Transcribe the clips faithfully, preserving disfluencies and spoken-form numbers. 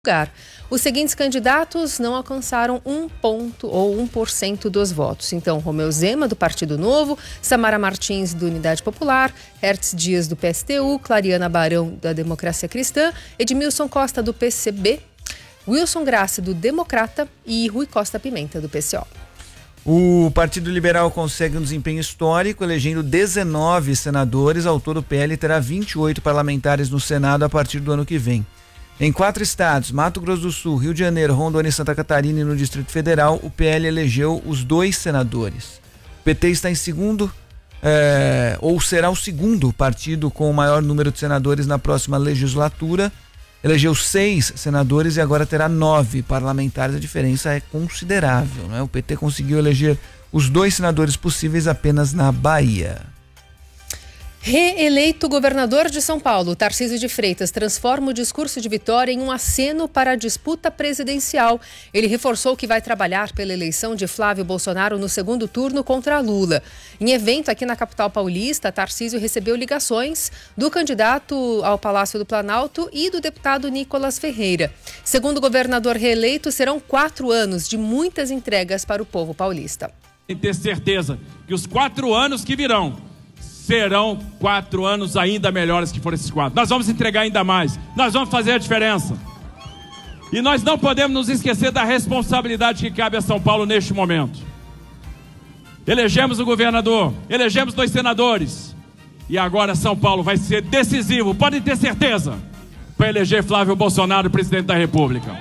lugar. Os seguintes candidatos não alcançaram um ponto ou um por cento dos votos. Então, Romeu Zema, do Partido Novo, Samara Martins, do Unidade Popular, Hertz Dias, do P S T U, Clariana Barão, da Democracia Cristã, Edmilson Costa, do P C B, Wilson Graça, do Democrata e Rui Costa Pimenta, do P C O. O Partido Liberal consegue um desempenho histórico, elegendo dezenove senadores. Ao todo, o P L terá vinte e oito parlamentares no Senado a partir do ano que vem. Em quatro estados, Mato Grosso do Sul, Rio de Janeiro, Rondônia e Santa Catarina, e no Distrito Federal, o P L elegeu os dois senadores. O P T está em segundo, é, ou será o segundo partido com o maior número de senadores na próxima legislatura. Elegeu seis senadores e agora terá nove parlamentares. A diferença é considerável, não é? O P T conseguiu eleger os dois senadores possíveis apenas na Bahia. Reeleito governador de São Paulo, Tarcísio de Freitas transforma o discurso de vitória em um aceno para a disputa presidencial. Ele reforçou que vai trabalhar pela eleição de Flávio Bolsonaro no segundo turno contra Lula. Em evento aqui na capital paulista, Tarcísio recebeu ligações do candidato ao Palácio do Planalto e do deputado Nicolas Ferreira. Segundo o governador reeleito, serão quatro anos de muitas entregas para o povo paulista. Tem que ter certeza que os quatro anos que virão serão quatro anos ainda melhores que foram esses quatro. Nós vamos entregar ainda mais. Nós vamos fazer a diferença. E nós não podemos nos esquecer da responsabilidade que cabe a São Paulo neste momento. Elegemos o governador, elegemos dois senadores. E agora São Paulo vai ser decisivo, podem ter certeza, para eleger Flávio Bolsonaro presidente da República.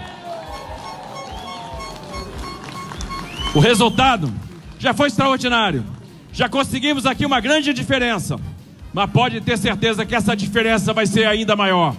O resultado já foi extraordinário. Já conseguimos aqui uma grande diferença, mas pode ter certeza que essa diferença vai ser ainda maior.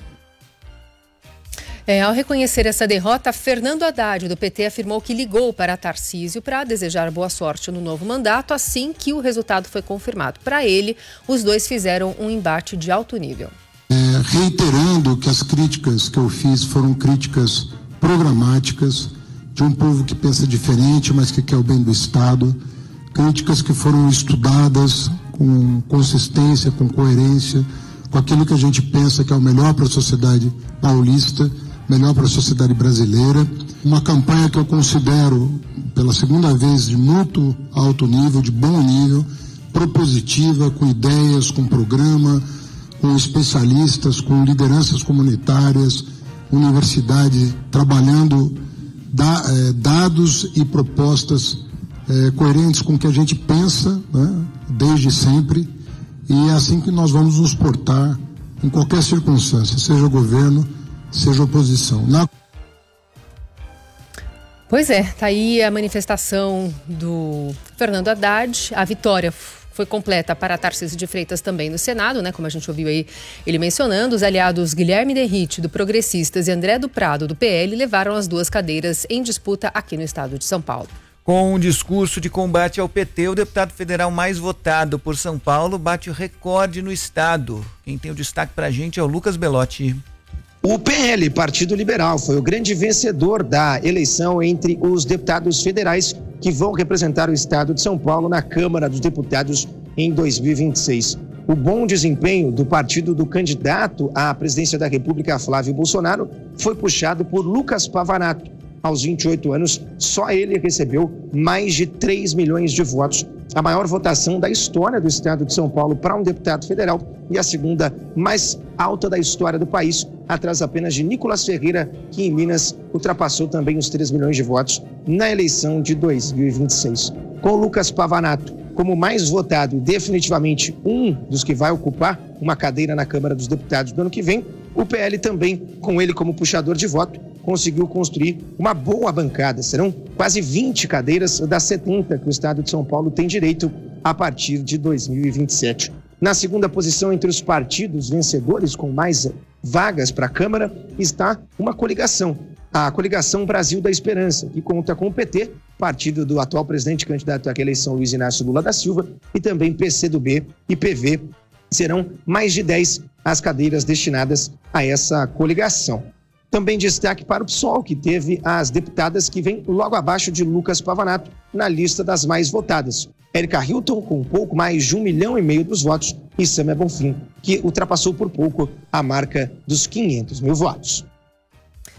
É, ao reconhecer essa derrota, Fernando Haddad, do P T, afirmou que ligou para Tarcísio para desejar boa sorte no novo mandato assim que o resultado foi confirmado. Para ele, os dois fizeram um embate de alto nível. É, reiterando que as críticas que eu fiz foram críticas programáticas, de um povo que pensa diferente, mas que quer o bem do Estado. Críticas que foram estudadas com consistência, com coerência, com aquilo que a gente pensa que é o melhor para a sociedade paulista, melhor para a sociedade brasileira. Uma campanha que eu considero, pela segunda vez, de muito alto nível, de bom nível, propositiva, com ideias, com programa, com especialistas, com lideranças comunitárias, universidade, trabalhando da, eh, dados e propostas É, coerentes com o que a gente pensa, né, desde sempre, e é assim que nós vamos nos portar em qualquer circunstância, seja governo, seja oposição. Na... Pois é, tá aí a manifestação do Fernando Haddad. A vitória foi completa para Tarcísio de Freitas também no Senado, né? Como a gente ouviu aí ele mencionando. Os aliados Guilherme Derrite, do Progressistas, e André do Prado, do P L, levaram as duas cadeiras em disputa aqui no estado de São Paulo. Com um discurso de combate ao P T, o deputado federal mais votado por São Paulo bate o recorde no estado. Quem tem o destaque pra gente é o Lucas Belotti. O P L, Partido Liberal, foi o grande vencedor da eleição entre os deputados federais que vão representar o estado de São Paulo na Câmara dos Deputados em dois mil e vinte e seis. O bom desempenho do partido do candidato à presidência da República, Flávio Bolsonaro, foi puxado por Lucas Pavanato. Aos vinte e oito anos, só ele recebeu mais de três milhões de votos, a maior votação da história do estado de São Paulo para um deputado federal e a segunda mais alta da história do país, atrás apenas de Nicolas Ferreira, que em Minas ultrapassou também os três milhões de votos na eleição de dois mil e vinte e seis. Com Lucas Pavanato como mais votado e definitivamente um dos que vai ocupar uma cadeira na Câmara dos Deputados do ano que vem, o P L também, com ele como puxador de voto, conseguiu construir uma boa bancada. Serão quase vinte cadeiras das setenta que o estado de São Paulo tem direito a partir de dois mil e vinte e sete. Na segunda posição entre os partidos vencedores com mais vagas para a Câmara está uma coligação, a Coligação Brasil da Esperança, que conta com o P T, partido do atual presidente candidato à reeleição Luiz Inácio Lula da Silva, e também P C do B e P V. Serão mais de dez as cadeiras destinadas a essa coligação. Também destaque para o P SOL, que teve as deputadas que vêm logo abaixo de Lucas Pavanato na lista das mais votadas. Érica Hilton, com um pouco mais de um milhão e meio dos votos, e Sâmia Bonfim, que ultrapassou por pouco a marca dos quinhentos mil votos.